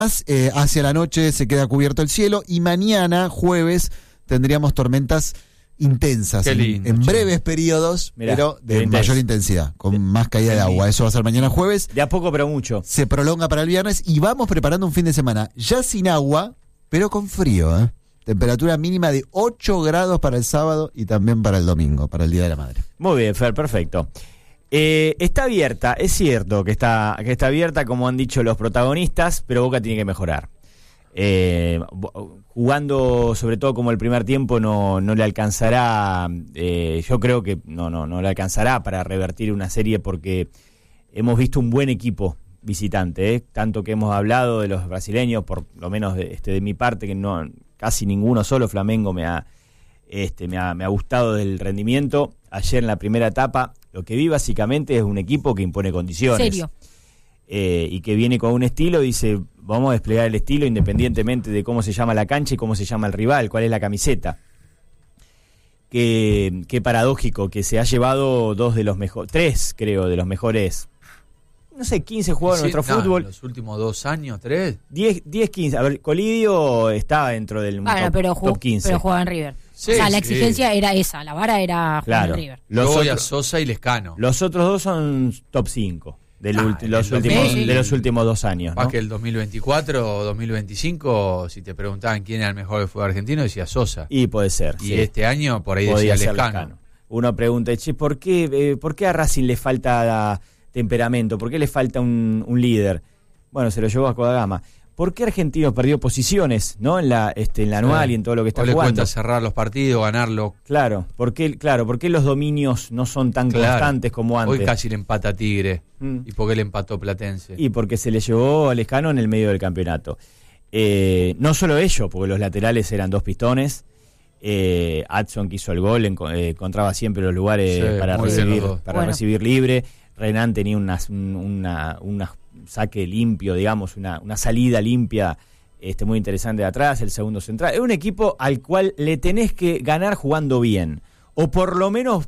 Hacia la noche se queda cubierto el cielo y mañana, jueves, tendríamos tormentas intensas, en breves periodos, pero de mayor intensidad, con más caída de agua. Eso va a ser mañana jueves. De a poco, pero mucho. Se prolonga para el viernes y vamos preparando un fin de semana ya sin agua, pero con frío, Temperatura mínima de 8 grados para el sábado y también para el domingo, para el Día de la Madre. Muy bien, Fer, perfecto. Está abierta, es cierto que está abierta, como han dicho los protagonistas, pero Boca tiene que mejorar. Jugando sobre todo como el primer tiempo no le alcanzará, yo creo que no le alcanzará para revertir una serie, porque hemos visto un buen equipo visitante, tanto que hemos hablado de los brasileños, por lo menos de mi parte, que no casi ninguno, solo Flamengo me ha gustado del rendimiento. Ayer en la primera etapa lo que vi básicamente es un equipo que impone condiciones. ¿Serio? Y que viene con un estilo, dice, vamos a desplegar el estilo independientemente de cómo se llama la cancha y cómo se llama el rival, cuál es la camiseta. Qué paradójico que se ha llevado tres, creo, de los mejores, no sé, 15 jugadores de nuestro fútbol. Los últimos 2 años, 3. 10, 15. A ver, Colidio estaba dentro del top 15. Pero jugaba en River. Sí, o sea, la exigencia era esa, la vara era jugar en River. Yo voy a Sosa y Lescano. Los otros dos son top 5 de los últimos 2 años. Más que el 2024 o 2025, si te preguntaban quién era el mejor del fútbol argentino, decía Sosa. Y puede ser. Y este año por ahí decía Lescano. Uno pregunta, ¿por qué a Racing le falta temperamento? ¿Por qué le falta un líder? Bueno, se lo llevó a Kodagama. ¿Por qué Argentinos perdió posiciones, ¿no? En la anual y en todo lo que está jugando? Le cuesta cerrar los partidos, ganarlo. Claro, ¿por qué los dominios no son tan constantes como antes? Hoy casi le empata a Tigre. ¿Y por qué le empató Platense? Y porque se le llevó a Lescano en el medio del campeonato. No solo ello, porque los laterales eran 2 pistones. Adson, que hizo el gol, encontraba siempre los lugares para recibir libre. Renan tenía una saque limpio, digamos, una salida limpia muy interesante de atrás, el segundo central. Es un equipo al cual le tenés que ganar jugando bien, o por lo menos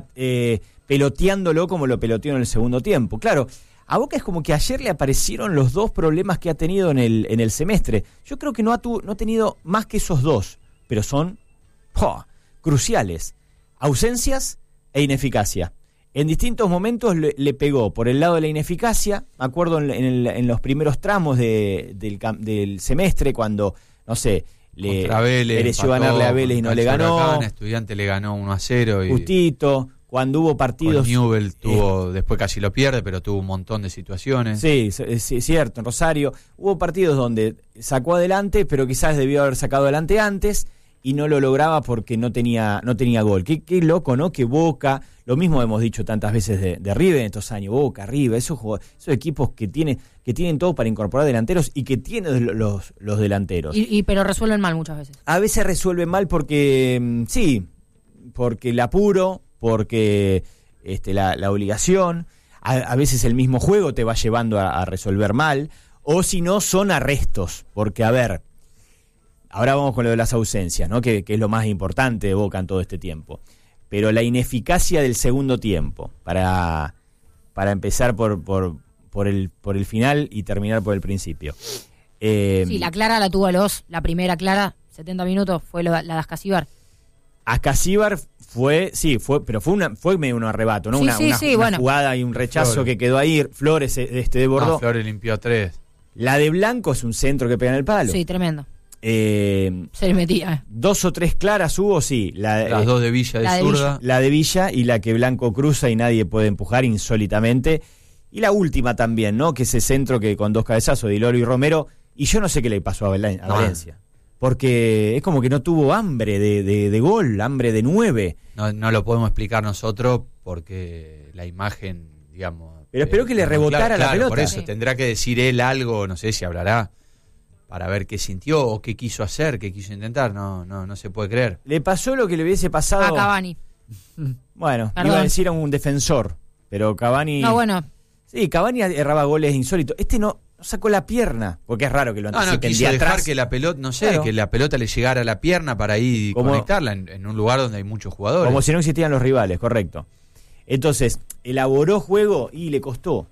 peloteándolo como lo peloteó en el segundo tiempo. Claro, a Boca es como que ayer le aparecieron los 2 problemas que ha tenido en el semestre. Yo creo que no ha tenido más que esos 2, pero son cruciales: ausencias e ineficacia. En distintos momentos le pegó por el lado de la ineficacia. Me acuerdo en los primeros tramos del semestre, cuando, no sé, mereció ganarle a Vélez y no le ganó. Huracán, Estudiante le ganó 1-0. Justito, cuando hubo partidos... Con Newell después casi lo pierde, pero tuvo un montón de situaciones. Sí, cierto, en Rosario. Hubo partidos donde sacó adelante, pero quizás debió haber sacado adelante antes, y no lo lograba porque no tenía gol. Qué loco, ¿no? Que Boca, lo mismo hemos dicho tantas veces de River en estos años, Boca, River, esos equipos que tienen todo para incorporar delanteros y que tienen los delanteros. Pero resuelven mal muchas veces. A veces resuelven mal porque, porque el apuro, porque la obligación, a veces el mismo juego te va llevando a resolver mal, o si no son arrestos, porque a ver... Ahora vamos con lo de las ausencias, ¿no? Que es lo más importante de Boca en todo este tiempo. Pero la ineficacia del segundo tiempo, para empezar por el final y terminar por el principio. Sí, la clara la tuvo la primera clara, 70 minutos, fue la de Ascasíbar. Ascasíbar fue medio un arrebato, ¿no? Una jugada y un rechazo Flores, que quedó ahí. Flores desbordó. Flores limpió 3. La de Blanco es un centro que pega en el palo. Sí, tremendo. Se le metía. 2 o 3 claras hubo, sí. Las 2 de Villa de zurda. La de Villa y la que Blanco cruza y nadie puede empujar insólitamente. Y la última también, ¿no? Que ese centro que con 2 cabezazos de Iloro y Romero. Y yo no sé qué le pasó a Valencia. Porque es como que no tuvo hambre de gol, hambre de 9. No lo podemos explicar nosotros porque la imagen, digamos... Pero espero que le rebotara la pelota. Por eso tendrá que decir él algo, no sé si hablará, para ver qué sintió o qué quiso hacer, qué quiso intentar. No se puede creer. Le pasó lo que le hubiese pasado a Cavani. Bueno, iba a decir a un defensor, pero Cavani... No, bueno. Sí, Cavani erraba goles insólitos. No sacó la pierna, porque es raro que lo anticipen quiso dejar que la pelota, que la pelota le llegara a la pierna para ir conectarla en un lugar donde hay muchos jugadores. Como si no existieran los rivales, correcto. Entonces, elaboró juego y le costó.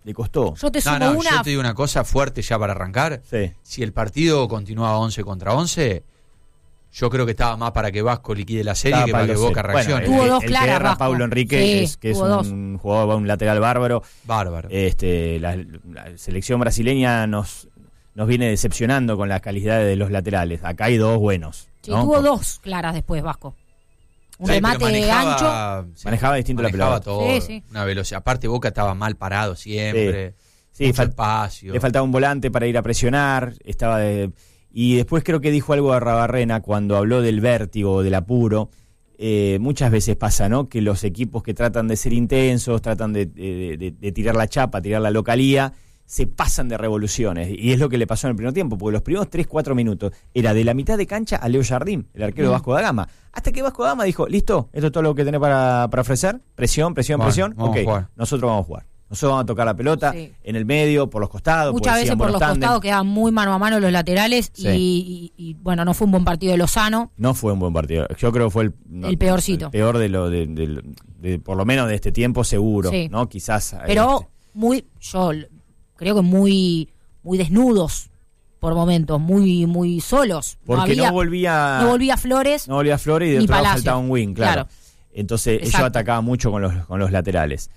Le costó. Yo te sumo una. Yo te digo una cosa fuerte ya para arrancar. Sí. Si el partido continuaba 11 contra 11, yo creo que estaba más para que Vasco liquide la serie que para que Boca reaccione. Tuvo dos el claras, que erra Vasco. Pablo Enrique, Sí, que es tuvo un jugador, un lateral bárbaro. Bárbaro. La selección brasileña nos viene decepcionando con las calidades de los laterales. Acá hay dos buenos. Sí, ¿no? tuvo dos claras después, Vasco. Un Sí, remate manejaba, ancho. Manejaba distinto la pelota. Todo, Sí. una velocidad. Aparte Boca estaba mal parado siempre. Sí, mucho espacio. Le faltaba un volante para ir a presionar. Y después creo que dijo algo a Rabarrena cuando habló del vértigo, del apuro. Muchas veces pasa, ¿no? Que los equipos que tratan de ser intensos, tratan de tirar la chapa, tirar la localía, se pasan de revoluciones. Y es lo que le pasó en el primer tiempo, porque los primeros 3-4 minutos era de la mitad de cancha a Leo Jardín, el arquero de Vasco da Gama. Hasta que Vasco da Gama dijo, listo, esto es todo lo que tenés para ofrecer. Presión. Ok, nosotros vamos a jugar. Nosotros vamos a tocar la pelota en el medio, por los costados. Muchas veces por los costados quedaban muy mano a mano los laterales y bueno, no fue un buen partido de Lozano. No fue un buen partido. Yo creo que fue el peorcito. El peor de por lo menos de este tiempo seguro, ¿no? Quizás. Pero yo creo que muy desnudos por momentos, muy solos. Porque no volvía Flores. No volvía Flores y de ni otro lado Palacio. faltaba un wing, claro. Entonces ellos atacaban mucho con los laterales.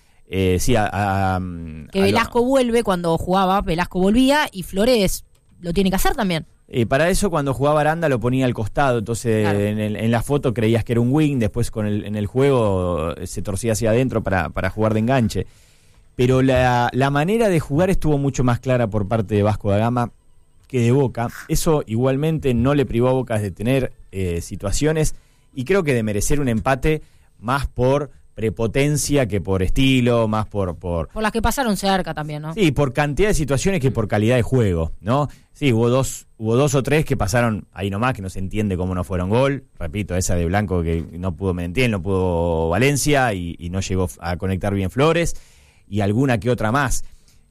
Que Velasco vuelve cuando jugaba, Velasco volvía y Flores lo tiene que hacer también. Para eso cuando jugaba Aranda lo ponía al costado, entonces claro. en la foto creías que era un wing, después en el juego se torcía hacia adentro para jugar de enganche. Pero la manera de jugar estuvo mucho más clara por parte de Vasco da Gama que de Boca. Eso igualmente no le privó a Boca de tener situaciones y creo que de merecer un empate más por prepotencia que por estilo, más por las que pasaron cerca también, ¿no? Sí, por cantidad de situaciones que por calidad de juego, ¿no? Sí, hubo dos o tres que pasaron ahí nomás, que no se entiende cómo no fueron gol. Repito, esa de Blanco que no pudo Merentiel, no pudo Valencia y no llegó a conectar bien Flores, y alguna que otra más.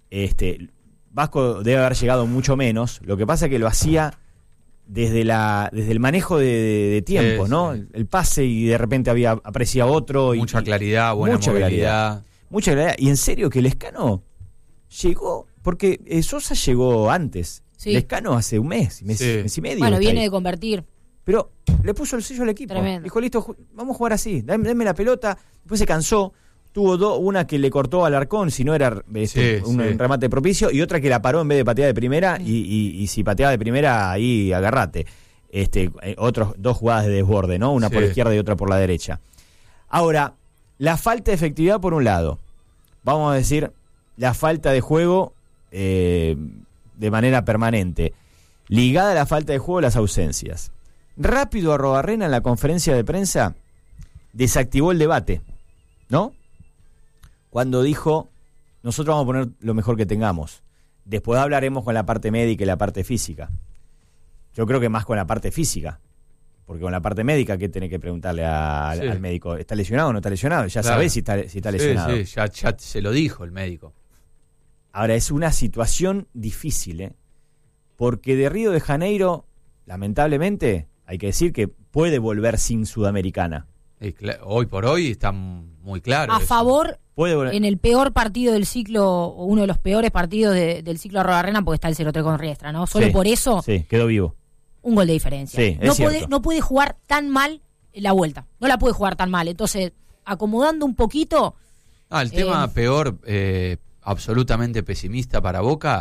Vasco debe haber llegado mucho menos, lo que pasa es que lo hacía desde el manejo de tiempo, sí, ¿no? Sí. El pase y de repente aparecía otro. Mucha claridad, buena movilidad. Mucha claridad. Y en serio que Lescano llegó, porque Sosa llegó antes. Sí. Lescano hace un mes y medio. Bueno, viene de convertir. Pero le puso el sello al equipo. Tremendo. Dijo, listo, vamos a jugar así, denme la pelota. Después se cansó. Tuvo una que le cortó al Alarcón, si no era un remate propicio, y otra que la paró en vez de patear de primera, y si pateaba de primera, ahí agarrate. Otros dos jugadas de desborde, ¿no? Una por la izquierda y otra por la derecha. Ahora, la falta de efectividad por un lado. Vamos a decir, la falta de juego de manera permanente. Ligada a la falta de juego, las ausencias. Rápido Arrobarrena en la conferencia de prensa desactivó el debate, ¿no? Cuando dijo, nosotros vamos a poner lo mejor que tengamos. Después hablaremos con la parte médica y la parte física. Yo creo que más con la parte física. Porque con la parte médica, ¿qué tenés que preguntarle al médico? ¿Está lesionado o no está lesionado? Ya sabés si está lesionado. Sí, ya se lo dijo el médico. Ahora, es una situación difícil, porque de Río de Janeiro, lamentablemente, hay que decir que puede volver sin Sudamericana. Hoy por hoy está muy claro. A eso. favor, en el peor partido del ciclo, o uno de los peores partidos del ciclo Arrobarrena, porque está el 0-3 con Riestra, ¿no? Solo por eso. Sí, quedó vivo. Un gol de diferencia. Sí, no puede jugar tan mal la vuelta. No la puede jugar tan mal. Entonces, acomodando un poquito. El tema peor, absolutamente pesimista para Boca,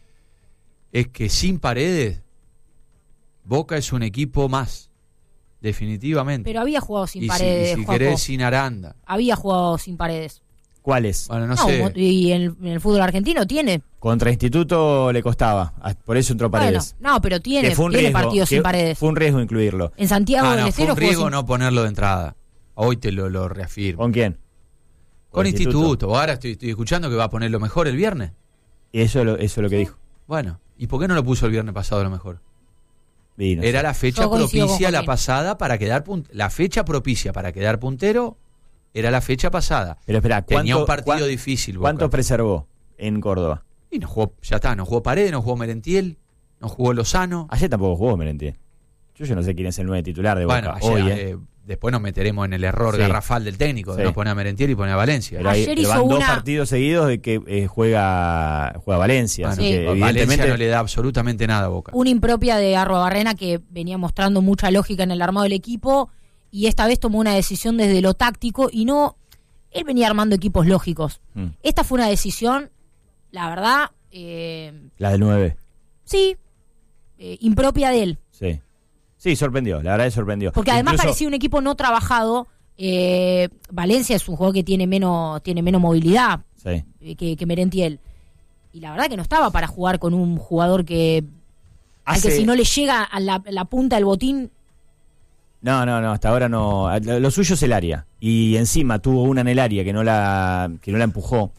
es que sin Paredes, Boca es un equipo más. Definitivamente. Pero había jugado sin Paredes. Y si querés, sin Aranda. Había jugado sin Paredes. ¿Cuáles? Bueno, no sé. Y en el fútbol argentino tiene. Contra Instituto le costaba, por eso entró Paredes. Bueno, no, pero tiene partidos sin Paredes. Fue un riesgo incluirlo. En Santiago del Estero fue un riesgo no ponerlo de entrada. Hoy te lo reafirmo. ¿Con quién? Con Instituto. Ahora estoy escuchando que va a ponerlo mejor el viernes. Y eso es lo que dijo. Bueno, ¿y por qué no lo puso el viernes pasado a lo mejor? Era la fecha propicia la pasada para quedar la fecha propicia para quedar puntero era la fecha pasada. Pero espera, tenía un partido difícil. ¿Cuánto preservó en Córdoba? Y no jugó Paredes, no jugó Merentiel, no jugó Lozano. Ayer tampoco jugó Merentiel. Yo no sé quién es el 9 titular de Boca hoy. hoy. Después nos meteremos en el error garrafal del técnico, de no poner a Merentiel y poner a Valencia. Pero ayer van 2 partidos seguidos de que juega Valencia. Bueno, así que Valencia no le da absolutamente nada a Boca. Una impropia de Arruabarrena que venía mostrando mucha lógica en el armado del equipo y esta vez tomó una decisión desde lo táctico y no... Él venía armando equipos lógicos. Esta fue una decisión, la verdad... la del 9. Sí, impropia de él. Sí, sorprendió, la verdad es sorprendió. Porque además parecía un equipo no trabajado. Valencia es un jugador que tiene menos movilidad que Merentiel. Y la verdad que no estaba para jugar con un jugador que si no le llega a la punta del botín... No, hasta ahora no. Lo suyo es el área. Y encima tuvo una en el área que no la empujó.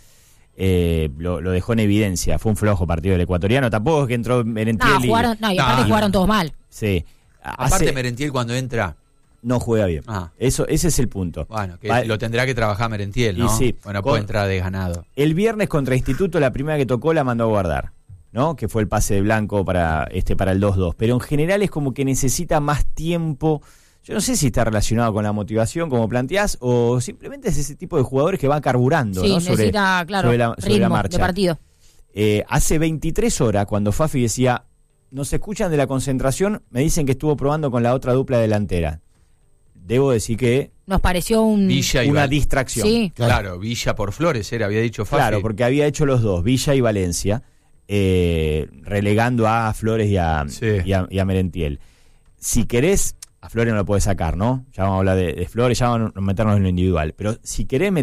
Lo dejó en evidencia. Fue un flojo partido del ecuatoriano. Tampoco es que entró Merentiel. Jugaron todos mal. Sí. Aparte Merentiel cuando entra no juega bien. Ese es el punto. Bueno, lo tendrá que trabajar Merentiel, ¿no? Sí, puede entrar desganado. El viernes contra Instituto la primera que tocó la mandó a guardar, ¿no? Que fue el pase de Blanco para el 2-2. Pero en general es como que necesita más tiempo. Yo no sé si está relacionado con la motivación, como planteás, o simplemente es ese tipo de jugadores que va carburando, ¿no? Necesita, sobre la marcha. De partido. Hace 23 horas, cuando Fafi decía... Nos escuchan de la concentración, me dicen que estuvo probando con la otra dupla delantera. Debo decir que... Nos pareció una distracción. Sí. Claro, Villa por Flores, había dicho Fafi. Claro, porque había hecho los dos, Villa y Valencia, relegando a Flores y a Merentiel. Si querés, a Flores no lo podés sacar, ¿no? Ya vamos a hablar de Flores, ya vamos a meternos en lo individual. Pero si querés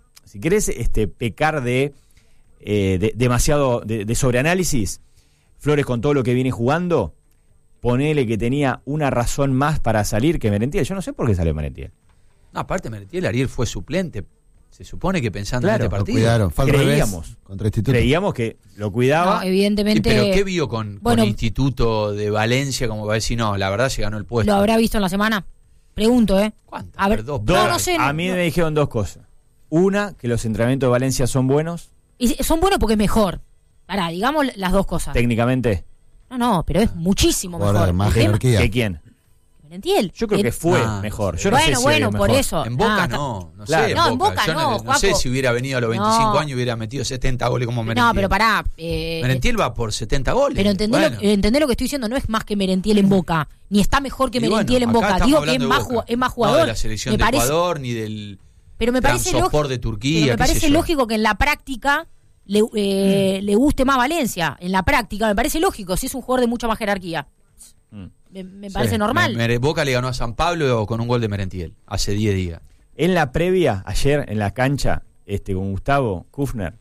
pecar de demasiado de sobreanálisis... Flores con todo lo que viene jugando, ponele que tenía una razón más para salir que Merentiel. Yo no sé por qué salió Merentiel. No, aparte Merentiel, Ariel fue suplente. Se supone que pensando en este partido. Lo cuidaron. Creíamos que lo cuidaba. No, evidentemente. Sí, pero ¿qué vio con Instituto de Valencia como para decir, no, la verdad se ganó el puesto? ¿Lo habrá visto en la semana? Pregunto, ¿Cuántas? A ver, no sé. A mí me dijeron 2 cosas. Una, que los entrenamientos de Valencia son buenos. Y son buenos porque es mejor. Ahora, digamos las dos cosas. ¿Técnicamente? No, pero es muchísimo mejor. Más jerarquía. ¿Que quién? Merentiel. Yo creo que fue mejor. Yo bueno, no sé si por eso. En Boca no sé. En Boca no sé si hubiera venido a los 25 años y hubiera metido 70 goles como Merentiel. No, pero pará. Merentiel va por 70 goles. Pero entendé lo que estoy diciendo. No es más que Merentiel en Boca. Ni está mejor que Merentiel en Boca. Digo que es más jugador. No de la selección de Ecuador, ni del Transport de Turquía. Pero me parece lógico que en la práctica... Le guste más Valencia. En la práctica me parece lógico si es un jugador de mucha más jerarquía. Me parece normal. Boca le ganó a San Pablo con un gol de Merentiel hace 10 días. En la previa, ayer en la cancha, con Gustavo Kufner,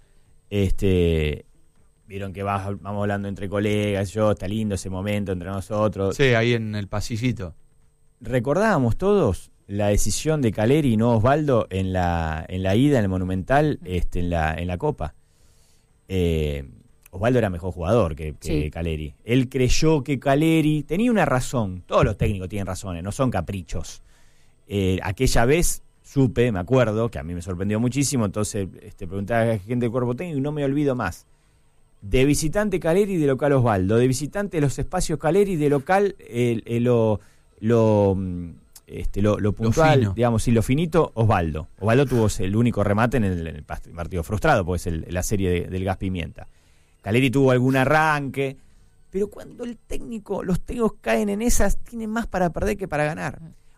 vieron que vamos hablando entre colegas, está lindo ese momento entre nosotros. Sí, ahí en el pasillito. Recordábamos todos la decisión de Caleri y no Osvaldo en la ida en el Monumental, en la Copa. Osvaldo era mejor jugador que Caleri. Él creyó que Caleri tenía una razón. Todos los técnicos tienen razones, no son caprichos. Aquella vez me acuerdo, que a mí me sorprendió muchísimo, entonces preguntaba a la gente del cuerpo técnico y no me olvido más. De visitante Caleri y de local Osvaldo. De visitante los espacios Caleri y de local lo puntual, digamos, y lo finito, Osvaldo. Osvaldo tuvo el único remate en el partido frustrado, pues la serie del gas pimienta. Caleri tuvo algún arranque, pero cuando los técnicos caen en esas, tienen más para perder que para ganar.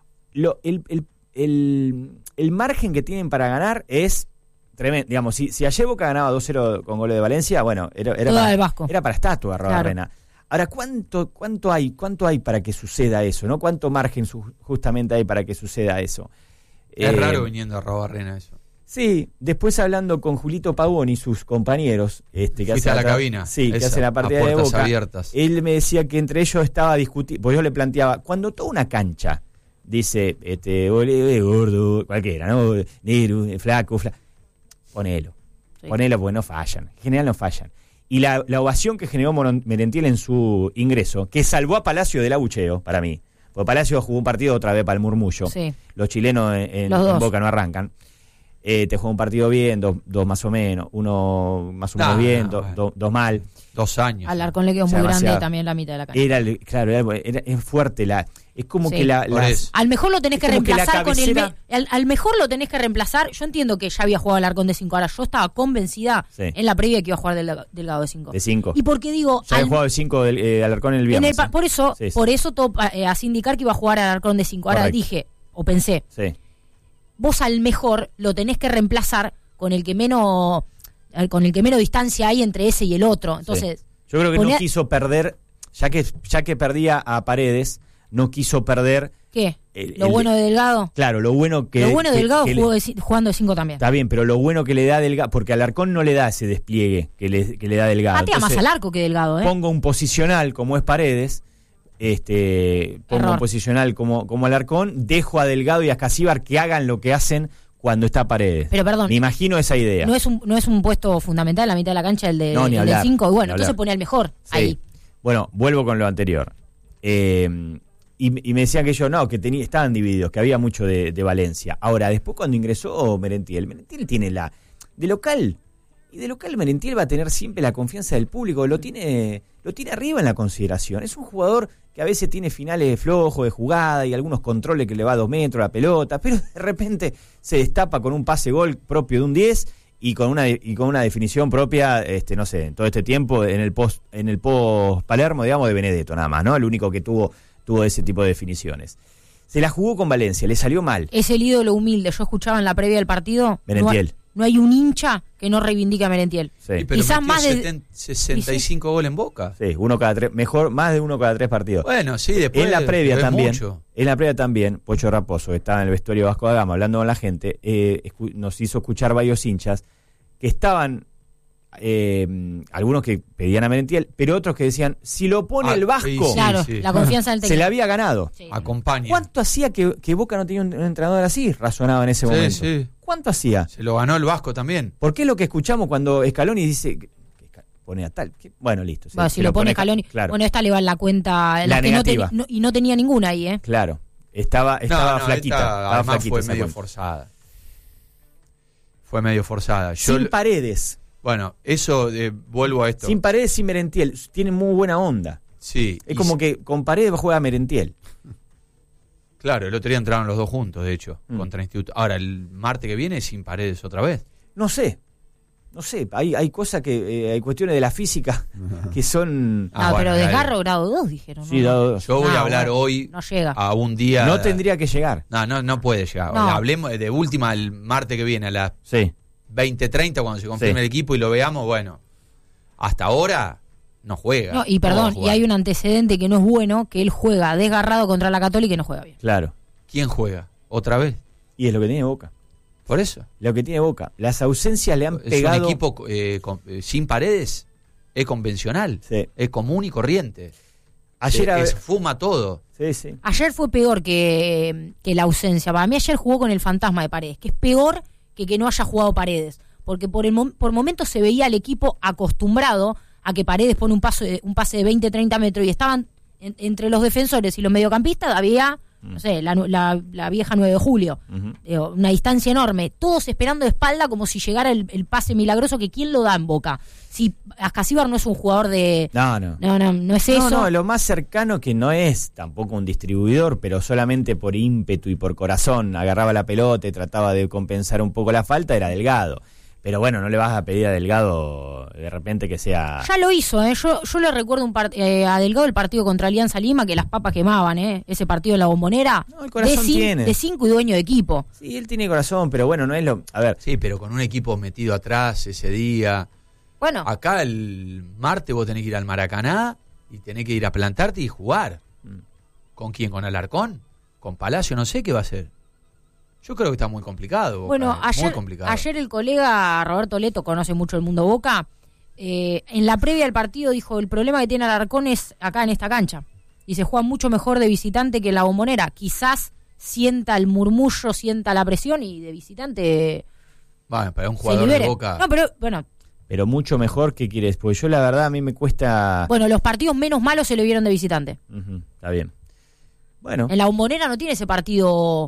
El margen que tienen para ganar es tremendo. Digamos, si ayer Boca ganaba 2-0 con goles de Valencia, bueno, era para estatua, Arruabarrena. Claro. Ahora, ¿cuánto hay para que suceda eso? ¿No? ¿Cuánto margen justamente hay para que suceda eso? Es raro viniendo a Arruabarrena eso. Sí, después hablando con Julito Pavón y sus compañeros, que hace la cabina. Sí, que hace la partida de Boca. Abiertas. Él me decía que entre ellos estaba discutiendo, pues yo le planteaba, cuando toda una cancha dice, gordo, cualquiera, ¿no? Negro, flaco, ponelo porque no fallan, en general no fallan. Y la ovación que generó Merentiel en su ingreso, que salvó a Palacio del abucheo, para mí. Porque Palacio jugó un partido otra vez para el murmullo. Sí. Los chilenos en Boca no arrancan. Te juega un partido bien, dos más o menos, uno más o menos bien, dos mal. 2 años. Alarcón le quedó muy grande también la mitad de la cancha. Era fuerte Es como Sí. que al mejor lo tenés que reemplazar con cabecera... al mejor lo tenés que reemplazar. Yo entiendo que ya había jugado Alarcón de 5. Ahora yo estaba convencida en la previa que iba a jugar Delgado de 5. De 5. Y porque digo, ya había jugado de 5 Alarcón el viernes. Por eso todo hace indicar que iba a jugar Alarcón de 5. Ahora Correcto. dije, o pensé, vos al mejor lo tenés que reemplazar con el que menos distancia hay entre ese y el otro. Entonces, yo creo que no quiso perder, ya que perdía a Paredes, no quiso perder. ¿Qué? ¿Lo bueno de Delgado? Claro, lo bueno que... Lo bueno de Delgado jugando de 5 también. Está bien, pero lo bueno que le da Delgado, porque Alarcón no le da ese despliegue que le da Delgado. Patea más al arco que Delgado, Pongo un posicional como es Paredes, pongo un posicional como Alarcón, dejo a Delgado y a Escasíbar que hagan lo que hacen cuando está Paredes. Pero perdón. Me imagino esa idea. No es un puesto fundamental en la mitad de la cancha el de 5. Bueno, entonces pone al mejor ahí. Bueno, vuelvo con lo anterior. Y me decían que ellos estaban divididos, que había mucho de Valencia. Ahora, después cuando ingresó Merentiel tiene de local Merentiel va a tener siempre la confianza del público, lo tiene arriba en la consideración. Es un jugador que a veces tiene finales flojos de jugada y algunos controles que le va a 2 metros la pelota, pero de repente se destapa con un pase gol propio de un 10 y con una definición propia, no sé, en todo este tiempo en el post Palermo, digamos, de Benedetto nada más, ¿no? El único que tuvo ese tipo de definiciones. Se la jugó con Valencia, le salió mal. Es el ídolo humilde. Yo escuchaba en la previa del partido. Merentiel. No hay un hincha que no reivindica a Merentiel. Sí. Pero quizás más de 65 goles en Boca. Sí, más de 1 cada 3 partidos. Bueno, sí, después en la previa también. Mucho. En la previa también, Pocho Raposo, que estaba en el vestuario Vasco da Gama hablando con la gente, nos hizo escuchar varios hinchas que estaban algunos que pedían a Merentiel, pero otros que decían, si lo pone el Vasco, la confianza del técnico. Se le había ganado. Sí. Acompaña. ¿Cuánto hacía que Boca no tenía un entrenador así? Razonaba en ese momento. Sí. ¿Cuánto hacía? Se lo ganó el Vasco también. Porque es lo que escuchamos cuando Scaloni dice que pone a tal. Bueno, listo. Si lo pone Scaloni. Claro. Bueno, esta le va en la cuenta. La negativa. Y no tenía ninguna ahí, ¿eh? Claro. Estaba flaquita. Además fue medio forzada. Sin Paredes. Bueno, eso, vuelvo a esto. Sin Paredes, sin Merentiel. Tienen muy buena onda. Sí. Es como que con Paredes juega Merentiel. Claro, el otro día entraron los dos juntos, de hecho, contra Instituto. Ahora, el martes que viene, sin Paredes otra vez. No sé. Hay cosas hay cuestiones de la física que son... pero desgarro grado 2, dijeron. Sí, grado 2. Yo voy a hablar hoy no llega. A un día... No tendría que llegar. No puede llegar. No. Hablemos de última el martes que viene a las 20:30 cuando se confirme el equipo y lo veamos, bueno. Hasta ahora no juega. No, y perdón, y hay un antecedente que no es bueno, que él juega desgarrado contra la Católica y no juega bien. Claro. ¿Quién juega? ¿Otra vez? Y es lo que tiene Boca. Por eso. Lo que tiene Boca. Las ausencias le han pegado... Es un equipo sin Paredes, es convencional, es común y corriente. Ayer fuma todo. Sí. Ayer fue peor que la ausencia. Para mí ayer jugó con el fantasma de Paredes, que es peor que no haya jugado Paredes. Porque por momentos se veía al equipo acostumbrado a que Paredes pone un pase de 20-30 metros y estaban entre los defensores y los mediocampistas había, no sé, la vieja 9 de julio. Una distancia enorme. Todos esperando de espalda como si llegara el pase milagroso que ¿quién lo da en Boca? Si Escasíbar no es un jugador de... No es eso. No, lo más cercano que no es tampoco un distribuidor, pero solamente por ímpetu y por corazón agarraba la pelota y trataba de compensar un poco la falta, era Delgado. Pero bueno, no le vas a pedir a Delgado de repente que sea... Ya lo hizo, yo le recuerdo a Delgado el partido contra Alianza Lima, que las papas quemaban, ese partido en la Bombonera. No, el corazón tiene. De 5 y dueño de equipo. Sí, él tiene corazón, pero bueno, no es lo... A ver. Sí, pero con un equipo metido atrás ese día... Bueno. Acá el martes vos tenés que ir al Maracaná y tenés que ir a plantarte y jugar. ¿Con quién? ¿Con Alarcón? ¿Con Palacio? No sé qué va a hacer. Yo creo que está muy complicado. Boca, bueno, ayer el colega Roberto Leto conoce mucho el mundo Boca. En la previa del partido dijo, el problema que tiene Alarcón es acá en esta cancha. Y se juega mucho mejor de visitante que en la Bombonera. Quizás sienta el murmullo, sienta la presión y de visitante... Bueno, para un jugador de Boca... No, pero bueno... Pero mucho mejor, ¿qué quieres? Porque yo la verdad a mí me cuesta... Bueno, los partidos menos malos se le vieron de visitante. Está bien. Bueno. En la Bombonera no tiene ese partido...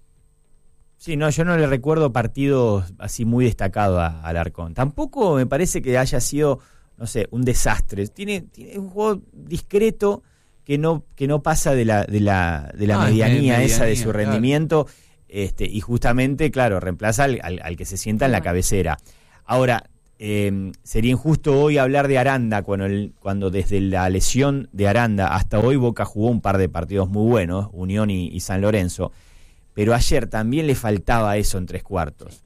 Sí, no, yo no le recuerdo partidos así muy destacados a Alarcón. Tampoco me parece que haya sido, no sé, un desastre. Tiene un juego discreto, que no pasa de la medianía esa de su rendimiento, y justamente, claro, reemplaza al que se sienta en la cabecera. Ahora, sería injusto hoy hablar de Aranda cuando desde la lesión de Aranda hasta hoy Boca jugó un par de partidos muy buenos, Unión y San Lorenzo, pero ayer también le faltaba eso en 3/4.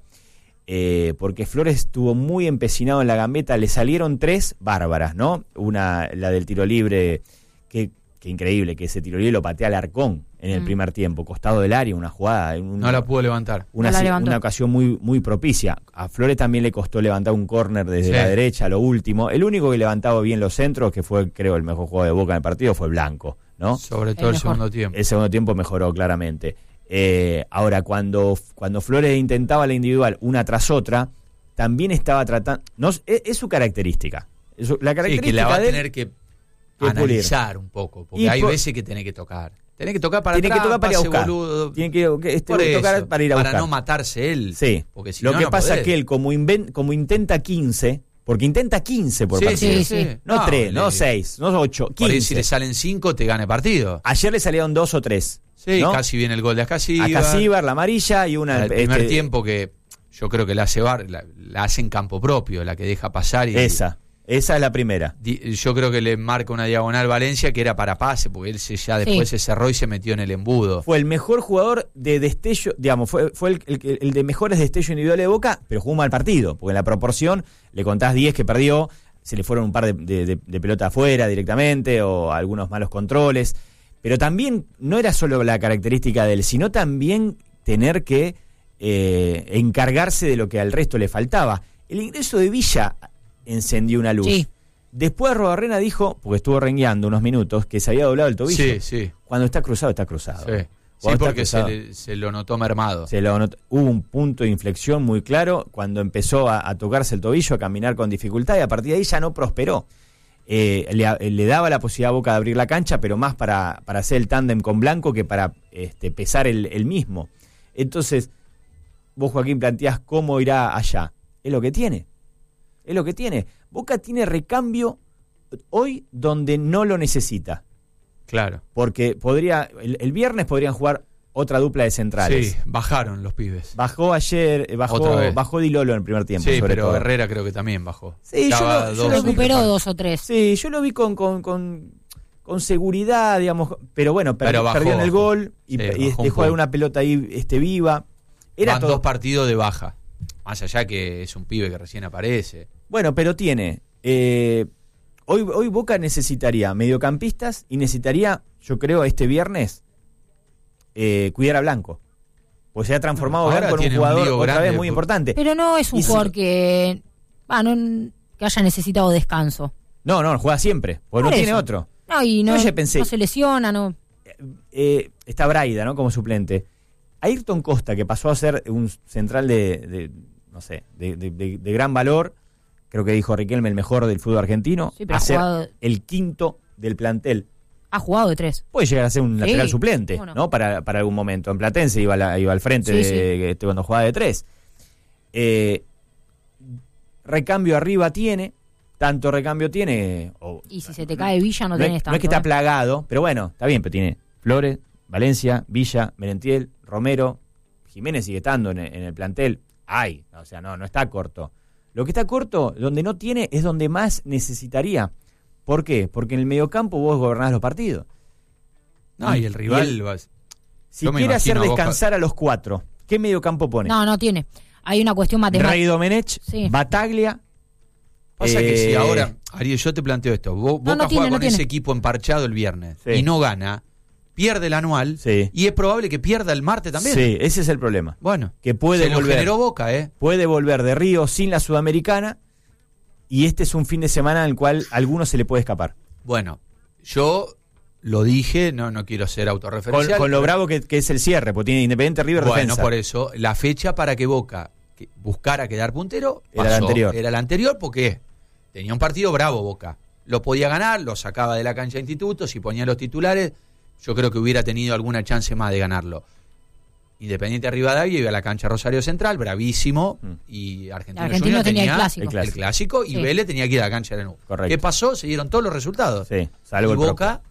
Porque Flores estuvo muy empecinado en la gambeta, le salieron 3 bárbaras, ¿no? Una, la del tiro libre, que increíble, que ese tiro libre lo patea Alarcón en el primer tiempo, costado del área, una jugada. No la pudo levantar. Una ocasión muy, muy propicia. A Flores también le costó levantar un córner desde la derecha, lo último. El único que levantaba bien los centros, que fue, creo, el mejor jugador de Boca en el partido, fue Blanco, ¿no? Sobre todo el segundo tiempo. El segundo tiempo mejoró claramente. Ahora, cuando Flores intentaba la individual una tras otra, también estaba tratando... Es su característica. La característica que la va a tener que analizar un poco, porque hay veces que tenés que tocar. Tenés que tocar para atrás, tocar para ir a buscar. Boludo. Tiene que tocar para ir a buscar. Para no matarse él. Sí. Porque si Lo no, que no pasa podés. es que él, como intenta 15... Porque intenta 15 por partido. Sí. No 3, no 6, no 8, 15. Por ahí si le salen 5 te gana el partido. Ayer le salieron 2 o 3. Sí, ¿no? casi viene el gol de Acasíbar. Acasíbar, la amarilla y una... El primer tiempo que yo creo que la hace en campo propio, la que deja pasar. Esa es la primera. Yo creo que le marca una diagonal Valencia que era para pase, porque él ya después se cerró y se metió en el embudo. Fue el mejor jugador de destello, digamos, fue el de mejores destellos individuales de Boca, pero jugó un mal partido, porque en la proporción le contás 10 que perdió, se le fueron un par de pelotas afuera directamente, o algunos malos controles, pero también no era solo la característica de él, sino también tener que encargarse de lo que al resto le faltaba. El ingreso de Villa encendió una luz. Sí. Después Robarrena dijo, porque estuvo rengueando unos minutos, que se había doblado el tobillo. Sí. Cuando está cruzado, está cruzado. Sí, porque se lo notó mermado. Hubo un punto de inflexión muy claro cuando empezó a tocarse el tobillo, a caminar con dificultad, y a partir de ahí ya no prosperó. Le daba la posibilidad a Boca de abrir la cancha, pero más para hacer el tándem con Blanco que para pesar el mismo. Entonces, vos, Joaquín, planteás cómo irá allá. Es lo que tiene. Boca tiene recambio hoy donde no lo necesita. Claro. Porque el viernes podrían jugar otra dupla de centrales. Sí, bajaron los pibes. Bajó Di Lolo en el primer tiempo. Sí, pero todo. Herrera creo que también bajó. Sí, yo recuperó 2 o 3. Sí, yo lo vi con seguridad, digamos, pero bueno, perdió en el gol y dejó alguna pelota ahí viva. Van 2 partidos de baja. Más allá que es un pibe que recién aparece. Bueno, pero tiene... Hoy Boca necesitaría mediocampistas y necesitaría, yo creo, este viernes, cuidar a Blanco. Pues se ha transformado Blanco en un jugador otra vez muy importante. Pero no es un jugador que haya necesitado descanso. No, juega siempre, porque no tiene otro. No se lesiona, no. Está Braida, ¿no? Como suplente. Ayrton Costa, que pasó a ser un central de gran valor, creo que dijo Riquelme, el mejor del fútbol argentino, sí, pero a ser el quinto del plantel. Ha jugado de 3. Puede llegar a ser un lateral suplente, ¿no? Para algún momento. En Platense iba al frente cuando jugaba de 3. Recambio arriba tiene, tanto recambio tiene... Y si se te cae Villa no tenés tanto. No es que está plagado, pero bueno, está bien, pero tiene Flores, Valencia, Villa, Merentiel, Romero, Jiménez sigue estando en el plantel. No está corto. Lo que está corto, donde no tiene, es donde más necesitaría. ¿Por qué? Porque en el mediocampo vos gobernás los partidos. Y el rival... si quiere hacer descansar a los 4, ¿qué mediocampo pone? No tiene. Hay una cuestión matemática. Rey Domenech, Bataglia... Pasa que si ahora, Ariel, yo te planteo esto. Boca juega con ese equipo emparchado el viernes y no gana, pierde el anual y es probable que pierda el martes también. Sí, ese es el problema. Bueno, que puede lo generó Boca, Puede volver de Río sin la Sudamericana y este es un fin de semana en el cual a alguno se le puede escapar. Bueno, yo lo dije, no quiero ser autorreferencial. Con lo bravo que es el cierre, porque tiene Independiente, River, defensa. Bueno, por eso, la fecha para que Boca buscara quedar puntero era la anterior porque tenía un partido bravo Boca. Lo podía ganar, lo sacaba de la cancha de Institutos y ponía los titulares. Yo creo que hubiera tenido alguna chance más de ganarlo. Independiente Rivadavia iba a la cancha Rosario Central, bravísimo, y Argentino Junior tenía el clásico y Vélez tenía que ir a la cancha de Lanús. Correcto. ¿Qué pasó? Se dieron todos los resultados. Sí, salvo y el Boca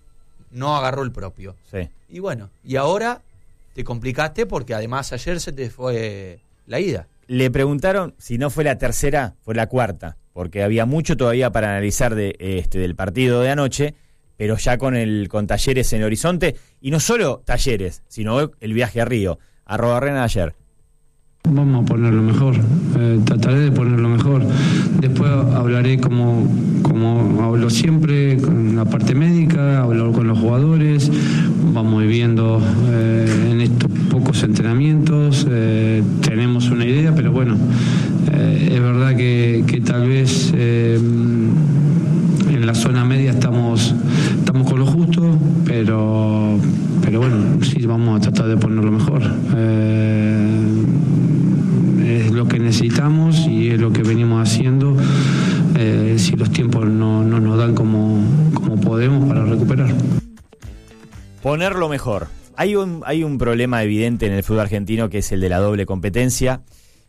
no agarró el propio. Sí. Y bueno, y ahora te complicaste porque además ayer se te fue la ida. Le preguntaron si no fue la tercera, fue la cuarta, porque había mucho todavía para analizar del partido de anoche, pero ya con Talleres en el horizonte, y no solo Talleres, sino el viaje a Río. @Rena ayer. Vamos a poner lo mejor, trataré de poner lo mejor. Después hablaré como hablo siempre, con la parte médica, hablar con los jugadores, vamos viendo en estos pocos entrenamientos, tenemos una idea, pero bueno, es verdad que tal vez en la zona media estamos con lo justo, pero bueno, sí vamos a tratar de poner lo mejor. Es lo que necesitamos y es lo que venimos haciendo, si los tiempos no nos dan como podemos para recuperar. Ponerlo mejor. Hay un problema evidente en el fútbol argentino que es el de la doble competencia.